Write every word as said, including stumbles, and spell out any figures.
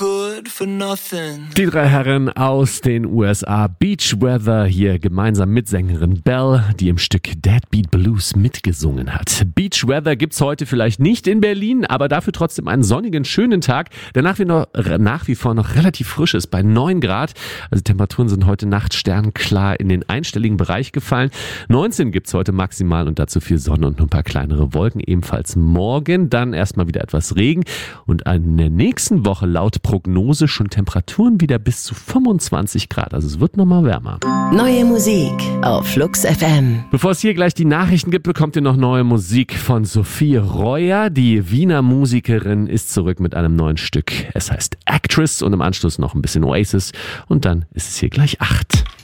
good for nothing. Die drei Herren aus den U S A, Beach Weather, hier gemeinsam mit Sängerin Belle, die im Stück Deadbeat Blues mitgesungen hat. Beach Weather gibt's heute vielleicht nicht in Berlin, aber dafür trotzdem einen sonnigen, schönen Tag, der nach wie, noch, nach wie vor noch relativ frisch ist, bei neun Grad. Also Temperaturen sind heute Nacht sternklar in den einstelligen Bereich gefallen. neunzehn gibt's heute maximal und dazu viel Sonne und nur ein paar kleinere Wolken. Ebenfalls morgen, dann erstmal wieder etwas Regen und in der nächsten Woche laut Prognose schon Temperaturen wieder bis zu fünfundzwanzig Grad. Also es wird nochmal wärmer. Neue Musik auf Flux F M. Bevor es hier gleich die Nachrichten gibt, bekommt ihr noch neue Musik von Sophie Reuer. Die Wiener Musikerin ist zurück mit einem neuen Stück. Es heißt Actress und im Anschluss noch ein bisschen Oasis. Und dann ist es hier gleich acht.